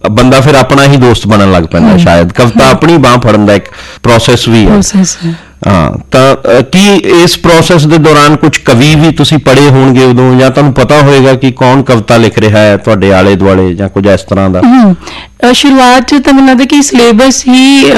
ਬੰਦਾ ਫਿਰ ਆਪਣਾ ਹੀ ਦੋਸਤ ਬਣਨ ਲੱਗ ਪੈਂਦਾ ਸ਼ਾਇਦ। ਕਵਿਤਾ ਆਪਣੀ ਬਾਂਹ ਫੜਨ ਦਾ ਇੱਕ ਪ੍ਰੋਸੈਸ ਵੀ ਹੈ। ਹਾਂ, ਤਾਂ ਕੀ ਇਸ ਪ੍ਰੋਸੈਸ ਦੇ ਦੌਰਾਨ ਕੁਝ ਕਵੀ ਵੀ ਤੁਸੀਂ ਪੜ੍ਹੇ ਹੋਣਗੇ ਉਦੋਂ, ਜਾਂ ਤੁਹਾਨੂੰ ਪਤਾ ਹੋਏਗਾ ਕਿ ਕੌਣ ਕਵਿਤਾ ਲਿਖ ਰਿਹਾ ਹੈ ਤੁਹਾਡੇ ਆਲੇ ਦੁਆਲੇ, ਜਾਂ ਕੁਝ ਇਸ ਤਰ੍ਹਾਂ ਦਾ? ਸ਼ੁਰੂਆਤ 'ਚ ਤਾਂ ਮੈਨੂੰ ਲੱਗਦਾ ਕਿ ਸਿਲੇਬਸ ਹੀ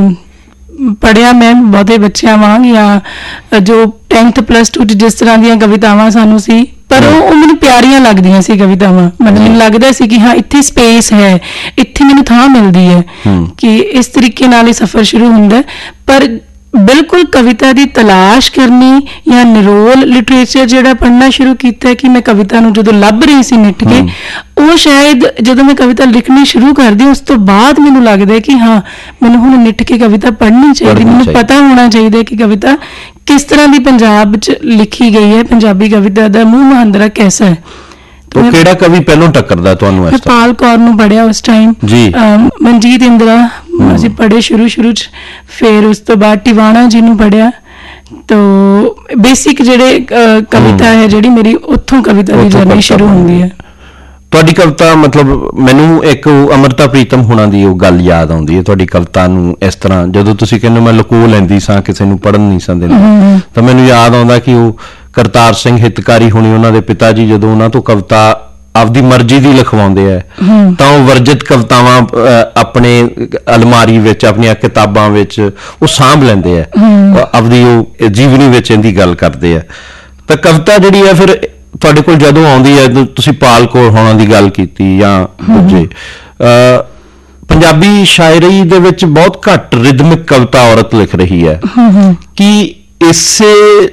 ਪੜ੍ਹਿਆ ਮੈਂ ਬਹੁਤੇ ਬੱਚਿਆਂ ਵਾਂਗ, ਜਾਂ ਜੋ 10th plus 2 'ਚ ਜਿਸ ਤਰ੍ਹਾਂ ਦੀਆਂ ਕਵਿਤਾਵਾਂ ਸਾਨੂੰ ਸੀ, ਪਰ ਉਹ ਮੈਨੂੰ ਪਿਆਰੀਆਂ ਲੱਗਦੀਆਂ ਸੀ ਕਵਿਤਾਵਾਂ। ਮਤਲਬ ਮੈਨੂੰ ਲੱਗਦਾ ਸੀ ਕਿ ਹਾਂ ਇੱਥੇ ਸਪੇਸ ਹੈ, ਇੱਥੇ ਮੈਨੂੰ ਥਾਂ ਮਿਲਦੀ ਹੈ ਕਿ ਇਸ ਤਰੀਕੇ ਨਾਲ ਹੀ ਸਫ਼ਰ ਸ਼ੁਰੂ ਹੁੰਦਾ। ਪਰ ਬਿਲਕੁਲ ਕਵਿਤਾ ਦੀ ਤਲਾਸ਼ ਕਰਨੀ ਜਾਂ ਨਿਰੋਲ ਲਿਟਰੇਚਰ ਜਿਹੜਾ ਪੜ੍ਹਨਾ ਸ਼ੁਰੂ ਕੀਤਾ ਕਿ ਮੈਂ ਕਵਿਤਾ ਨੂੰ ਜਦੋਂ ਲੱਭ ਰਹੀ ਸੀ ਨਿੱਠ ਕੇ, ਉਹ ਸ਼ਾਇਦ ਜਦੋਂ ਮੈਂ ਕਵਿਤਾ ਲਿਖਣੀ ਸ਼ੁਰੂ ਕਰਦੀ ਉਸ ਤੋਂ ਬਾਅਦ ਮੈਨੂੰ ਲੱਗਦਾ ਕਿ ਹਾਂ ਮੈਨੂੰ ਹੁਣ ਨਿੱਠ ਕੇ ਕਵਿਤਾ ਪੜ੍ਹਨੀ ਚਾਹੀਦੀ। ਮੈਨੂੰ ਪਤਾ ਹੋਣਾ ਚਾਹੀਦਾ ਕਿ ਕਵਿਤਾ ਕਿਸ ਤਰ੍ਹਾਂ ਦੀ ਪੰਜਾਬ 'ਚ ਲਿਖੀ ਗਈ ਹੈ, ਪੰਜਾਬੀ ਕਵਿਤਾ ਦਾ ਮੂੰਹ ਮੁਹਾਂਦਰਾ ਕੈਸਾ ਹੈ। ਕਿਹੜਾ ਕਵੀ ਪਹਿਲੋਂ ਟੱਕਰਦਾ ਤੁਹਾਨੂੰ? ਮੈਂ ਪਾਲ ਕੌਰ ਨੂੰ ਪੜ੍ਹਿਆ ਉਸ ਟਾਈਮ, ਮਨਜੀਤ ਇੰਦਰਾ ਅਸੀਂ ਪੜ੍ਹੇ ਸ਼ੁਰੂ 'ਚ, ਫਿਰ ਉਸ ਤੋਂ ਬਾਅਦ ਟਿਵਾਣਾ ਜੀ ਨੂੰ ਪੜ੍ਹਿਆ। ਤਾਂ ਬੇਸਿਕ ਜਿਹੜੇ ਕਵਿਤਾ ਹੈ ਜਿਹੜੀ ਮੇਰੀ ਉੱਥੋਂ ਕਵਿਤਾ ਦੀ ਜਰਨੀ ਸ਼ੁਰੂ ਹੁੰਦੀ ਹੈ। ਤੁਹਾਡੀ ਕਵਿਤਾ, ਮਤਲਬ ਮੈਨੂੰ ਇੱਕ ਅੰਮ੍ਰਿਤਾ ਪ੍ਰੀਤਮ ਹੋਣਾ ਦੀ ਉਹ ਗੱਲ ਯਾਦ ਆਉਂਦੀ ਹੈ ਤੁਹਾਡੀ ਕਵਿਤਾ ਨੂੰ ਇਸ ਤਰ੍ਹਾਂ, ਜਦੋਂ ਤੁਸੀਂ ਕਹਿੰਦੇ ਮੈਂ ਲੁਕੋ ਲੈਂਦੀ ਸਾਂ, ਕਿਸੇ ਨੂੰ ਪੜ੍ਹਨ ਨਹੀਂ ਸਾਂ ਦਿੰਦੀ, ਤਾਂ ਮੈਨੂੰ ਯਾਦ ਆਉਂਦਾ ਕਿ ਉਹ ਕਰਤਾਰ ਸਿੰਘ ਹਿਤਕਾਰੀ ਹੋਣੀ, ਉਹਨਾਂ ਦੇ ਪਿਤਾ ਜੀ ਜਦੋਂ ਉਹਨਾਂ ਤੋਂ ਕਵਿਤਾ ਆਪਦੀ ਮਰਜ਼ੀ ਦੀ ਲਿਖਵਾਉਂਦੇ ਹੈ ਤਾਂ ਉਹ ਵਰਜਿਤ ਕਵਿਤਾਵਾਂ ਆਪਣੇ ਅਲਮਾਰੀ ਵਿੱਚ, ਆਪਣੀਆਂ ਕਿਤਾਬਾਂ ਵਿੱਚ ਉਹ ਸਾਂਭ ਲੈਂਦੇ ਆ, ਆਪਦੀ ਉਹ ਜੀਵਨੀ ਵਿੱਚ ਇਹਦੀ ਗੱਲ ਕਰਦੇ ਆ। ਤਾਂ ਕਵਿਤਾ ਜਿਹੜੀ ਹੈ ਫਿਰ ਤੁਹਾਡੇ ਕੋਲ ਜਦੋਂ ਆਉਂਦੀ ਹੈ, ਤੁਸੀਂ ਪਾਲ ਕੌਰ ਹੋਣਾ ਦੀ ਗੱਲ ਕੀਤੀ ਜਾਂ ਦੂਜੇ, ਪੰਜਾਬੀ ਸ਼ਾਇਰੀ ਦੇ ਵਿੱਚ ਬਹੁਤ ਘੱਟ ਰਿਦਮਿਕ ਕਵਿਤਾ ਔਰਤ ਲਿਖ ਰਹੀ ਹੈ, ਕਿ ਇਸੇ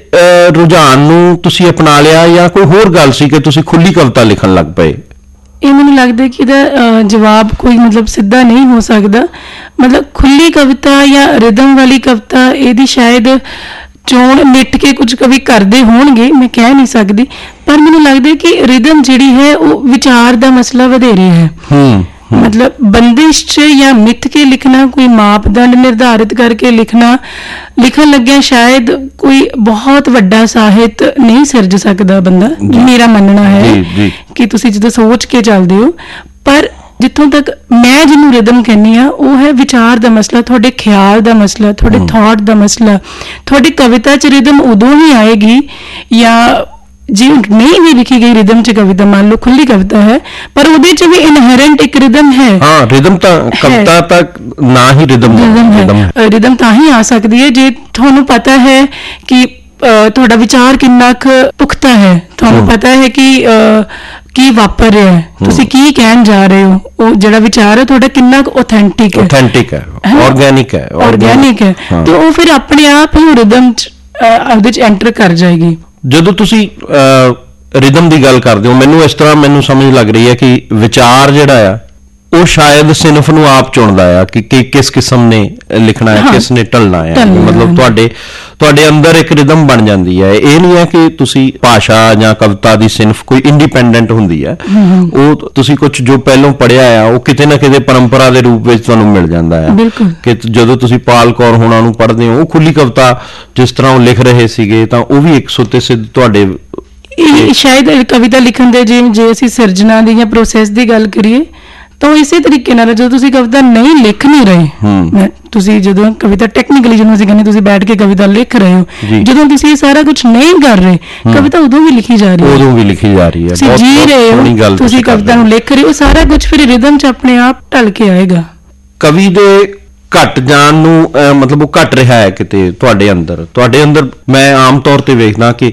ਰੁਝਾਨ ਨੂੰ ਤੁਸੀਂ ਅਪਣਾ ਲਿਆ ਜਾਂ ਕੋਈ ਹੋਰ ਗੱਲ ਸੀ ਕਿ ਤੁਸੀਂ ਖੁੱਲੀ ਕਵਿਤਾ ਲਿਖਣ ਲੱਗ ਪਏ? ਇਹ ਮੈਨੂੰ ਲੱਗਦਾ ਕਿ ਇਹਦਾ ਜਵਾਬ ਕੋਈ ਮਤਲਬ ਸਿੱਧਾ ਨਹੀਂ ਹੋ ਸਕਦਾ। ਮਤਲਬ ਖੁੱਲੀ ਕਵਿਤਾ ਜਾਂ ਰਿਦਮ ਵਾਲੀ ਕਵਿਤਾ, ਇਹਦੀ ਸ਼ਾਇਦ ਚੋਣ ਨਿੱਠ ਕੇ ਕੁਝ ਕਵੀ ਕਰਦੇ ਹੋਣਗੇ, ਮੈਂ ਕਹਿ ਨਹੀਂ ਸਕਦੀ, ਪਰ ਮੈਨੂੰ ਲੱਗਦਾ ਕਿ ਰਿਦਮ ਜਿਹੜੀ ਹੈ ਉਹ ਵਿਚਾਰ ਦਾ ਮਸਲਾ ਵਧੇਰੇ ਹੈ। ਮਤਲਬ ਬੰਦਿਸ਼ 'ਚ ਜਾਂ ਮਿੱਥ ਕੇ ਲਿਖਣਾ, ਕੋਈ ਮਾਪਦੰਡ ਨਿਰਧਾਰਿਤ ਕਰਕੇ ਲਿਖਣ ਲੱਗਿਆ ਸ਼ਾਇਦ ਕੋਈ ਬਹੁਤ ਵੱਡਾ ਸਾਹਿਤ ਨਹੀਂ ਸਿਰਜ ਸਕਦਾ ਬੰਦਾ, ਮੇਰਾ ਮੰਨਣਾ ਹੈ ਕਿ ਤੁਸੀਂ ਜਦੋਂ ਸੋਚ ਕੇ ਚੱਲਦੇ ਹੋ। ਪਰ ਜਿੱਥੋਂ ਤੱਕ ਮੈਂ ਜਿਹਨੂੰ ਰਿਦਮ ਕਹਿੰਦੀ ਹਾਂ ਉਹ ਹੈ ਵਿਚਾਰ ਦਾ ਮਸਲਾ, ਤੁਹਾਡੇ ਖਿਆਲ ਦਾ ਮਸਲਾ, ਤੁਹਾਡੇ ਥਾਟ ਦਾ ਮਸਲਾ। ਤੁਹਾਡੀ ਕਵਿਤਾ 'ਚ ਰਿਦਮ ਉਦੋਂ ਹੀ ਆਏਗੀ, ਜਾਂ ਜੇ ਨਹੀਂ ਵੀ ਲਿਖੀ ਗਈ ਰਿਦਮ 'ਚ ਕਵਿਤਾ, ਮੰਨ ਲਓ ਖੁੱਲੀ ਕਵਿਤਾ ਹੈ, ਪਰ ਉਹਦੇ 'ਚ ਵੀ ਇਨਹੈਰੈਂਟ ਇੱਕ ਰਿਦਮ ਹੈ। ਹਾਂ, ਰਿਦਮ ਤਾਂ ਕਵਿਤਾ ਤੱਕ ਨਾ ਹੀ ਰਿਦਮ ਹੈ। ਰਿਦਮ ਤਾਂ ਹੀ ਆ ਸਕਦੀ ਹੈ ਜੇ ਤੁਹਾਨੂੰ ਪਤਾ ਹੈ ਕਿ ਤੁਹਾਡਾ ਵਿਚਾਰ ਕਿੰਨਾ ਕੁ ਪੁਖਤਾ ਹੈ, ਤੁਹਾਨੂੰ ਪਤਾ ਹੈ ਕਿ ਕੀ ਵਾਪਰ ਰਿਹਾ ਹੈ, ਤੁਸੀਂ ਕੀ ਕਹਿਣ ਜਾ ਰਹੇ ਹੋ, ਉਹ ਜਿਹੜਾ ਵਿਚਾਰ ਹੈ ਤੁਹਾਡਾ ਕਿੰਨਾ ਕੁ ਆਥੈਂਟਿਕ ਹੈ, ਆਰਗੈਨਿਕ ਹੈ, ਤੇ ਉਹ ਫਿਰ ਆਪਣੇ ਆਪ ਹੀ ਰਿਦਮ 'ਚ ਉਹਦੇ 'ਚ ਐਂਟਰ ਕਰ ਜਾਏਗੀ। ਜਦੋਂ ਤੁਸੀਂ ਰਿਦਮ ਦੀ ਗੱਲ ਕਰਦੇ ਹੋ, ਮੈਨੂੰ ਸਮਝ ਲੱਗ ਰਹੀ ਹੈ ਕਿ ਵਿਚਾਰ ਜਿਹੜਾ ਆ ਉਹ ਸ਼ਾਇਦ ਸਿਨਫ ਨੂੰ ਆਪ ਚੁਣਦਾ ਆ ਕਿ ਕਿਸ ਕਿਸਮ ਨੇ ਲਿਖਣਾ ਹੈ, ਕਿਸ ਨੇ ਢਲਣਾ ਹੈ। ਮਤਲਬ ਤੁਹਾਡੇ ਅੰਦਰ ਇੱਕ ਰਿਦਮ ਬਣ ਜਾਂਦੀ ਹੈ। ਇਹ ਨਹੀਂ ਹੈ ਕਿ ਤੁਸੀਂ ਭਾਸ਼ਾ ਜਾਂ ਕਵਿਤਾ ਦੀ ਸਿਨਫ ਕੋਈ ਇੰਡੀਪੈਂਡੈਂਟ ਹੁੰਦੀ ਹੈ, ਉਹ ਤੁਸੀਂ ਕੁਝ ਜੋ ਪਹਿਲਾਂ ਪੜ੍ਹਿਆ ਆ ਉਹ ਕਿਤੇ ਨਾ ਕਿਤੇ ਪਰੰਪਰਾ ਦੇ ਰੂਪ ਵਿੱਚ ਤੁਹਾਨੂੰ ਮਿਲ ਜਾਂਦਾ ਹੈ। ਕਿ ਜਦੋਂ ਤੁਸੀਂ ਪਾਲ ਕੌਰ ਹੋਣਾ ਨੂੰ ਪੜ੍ਹਦੇ ਹੋ, ਉਹ ਖੁੱਲੀ ਕਵਿਤਾ ਜਿਸ ਤਰ੍ਹਾਂ ਉਹ ਲਿਖ ਰਹੇ ਸੀਗੇ, ਤਾਂ ਉਹ ਵੀ ਇੱਕ ਸੁੱਤੇ ਸਿੱਧ ਤੁਹਾਡੇ ਸ਼ਾਇਦ ਕਵਿਤਾ ਲਿਖਣ ਦੇ ਜੇ ਅਸੀਂ ਸਿਰਜਣਾ ਦੀ ਜਾਂ ਪ੍ਰੋਸੈਸ ਦੀ ਗੱਲ ਕਰੀਏ ਤਾਂ ਇਸੇ ਤਰੀਕੇ ਨਾਲ ਜਦੋਂ ਤੁਸੀਂ ਕਵਿਤਾ ਨਹੀਂ ਲਿਖ ਨਹੀਂ ਰਹੇ, ਤੁਸੀਂ ਜਦੋਂ ਕਵਿਤਾ ਟੈਕਨੀਕਲੀ ਜਿਹਨੂੰ ਅਸੀਂ ਕਹਿੰਦੇ ਤੁਸੀਂ ਬੈਠ ਕੇ ਕਵਿਤਾ ਲਿਖ ਰਹੇ ਹੋ, ਜਦੋਂ ਤੁਸੀਂ ਇਹ ਸਾਰਾ ਕੁਝ ਨਹੀਂ ਕਰ ਰਹੇ, ਕਵਿਤਾ ਉਦੋਂ ਵੀ ਲਿਖੀ ਜਾ ਰਹੀ ਹੈ, ਤੁਸੀਂ ਜੀ ਰਹੇ ਹੋ, ਤੁਸੀਂ ਕਵਿਤਾ ਨੂੰ ਲਿਖ ਰਹੇ ਹੋ, ਸਾਰਾ ਕੁਝ ਫਿਰ ਰਿਦਮ 'ਚ ਆਪਣੇ ਆਪ ਢਲ ਕੇ ਆਏਗਾ। ਕਵੀ ਦੇ ਘੱਟ ਜਾਣ ਨੂੰ ਮਤਲਬ ਉਹ ਘੱਟ ਰਿਹਾ ਹੈ ਕਿਤੇ ਤੁਹਾਡੇ ਅੰਦਰ ਮੈਂ ਆਮ ਤੌਰ ਤੇ ਵੇਖਦਾ ਕਿ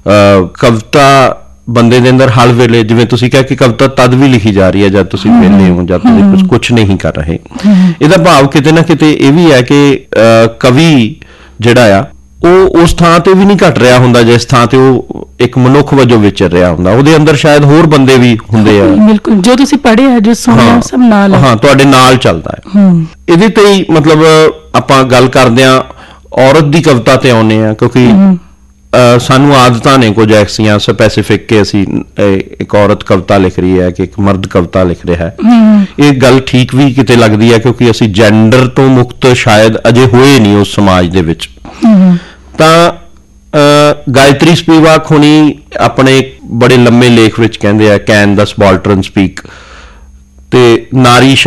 ਕਵਿਤਾ ਬੰਦੇ ਦੇ ਅੰਦਰ ਹਰ ਵੇਲੇ, ਜਿਵੇਂ ਤੁਸੀਂ ਕਿਹਾ ਕਿ ਕਵਿਤਾ ਤਦ ਵੀ ਲਿਖੀ ਜਾ ਰਹੀ ਹੈ ਜਦ ਤੁਸੀਂ ਵਿਹਲੇ ਹੋ, ਜਦ ਤੁਸੀਂ ਕੁਝ ਨਹੀਂ ਕਰ ਰਹੇ। ਇਹਦਾ ਭਾਵ ਕਿਤੇ ਨਾ ਕਿਤੇ ਇਹ ਵੀ ਹੈ ਕਿ ਕਵੀ ਜਿਹੜਾ ਆ ਉਹ ਉਸ ਥਾਂ ਤੇ ਵੀ ਨਹੀਂ ਘਟ ਰਿਹਾ ਹੁੰਦਾ ਜਿਸ ਥਾਂ ਤੇ ਉਹ ਇੱਕ ਮਨੁੱਖ ਵਜੋਂ ਵਿਚਰ ਰਿਹਾ ਹੁੰਦਾ। ਉਹਦੇ ਅੰਦਰ ਸ਼ਾਇਦ ਹੋਰ ਬੰਦੇ ਵੀ ਹੁੰਦੇ ਆ। ਬਿਲਕੁਲ, ਜੋ ਤੁਸੀਂ ਪੜ੍ਹਿਆ, ਜੋ ਸੁਣਿਆ, ਸਭ ਨਾਲ ਤੁਹਾਡੇ ਨਾਲ ਚੱਲਦਾ ਹੈ। ਇਹਦੇ ਤੇ ਹੀ ਮਤਲਬ ਆਪਾਂ ਗੱਲ ਕਰਦੇ ਹਾਂ, ਔਰਤ ਦੀ ਕਵਿਤਾ ਤੇ ਆਉਂਦੇ ਆ, ਕਿਉਂਕਿ ਸਾਨੂੰ ਆਦਤਾਂ ਨੇ ਕੁਝ ਐਸੀਆਂ ਸਪੈਸੀਫਿਕ ਕਿ ਅਸੀਂ ਇੱਕ ਔਰਤ ਕਵਿਤਾ ਲਿਖ ਰਹੀ ਹੈ ਕਿ ਇੱਕ ਮਰਦ ਕਵਿਤਾ ਲਿਖ ਰਿਹਾ ਹੈ। ਇਹ ਗੱਲ ਠੀਕ ਵੀ ਕਿਤੇ ਲੱਗਦੀ ਹੈ ਕਿਉਂਕਿ ਅਸੀਂ ਜੈਂਡਰ ਤੋਂ ਮੁਕਤ ਸ਼ਾਇਦ ਅਜੇ ਹੋਏ ਨਹੀਂ ਉਸ ਸਮਾਜ ਦੇ ਵਿੱਚ। ਤਾਂ ਗਾਇਤਰੀ ਸਪੀਵਾਕ ਹੁਣੀ ਆਪਣੇ ਬੜੇ ਲੰਮੇ ਲੇਖ ਵਿੱਚ ਕਹਿੰਦੇ ਆ, ਕੈਨ ਦ ਸਬਾਲਟਰਨ ਸਪੀਕ, ਤੇ ਨਾਰੀ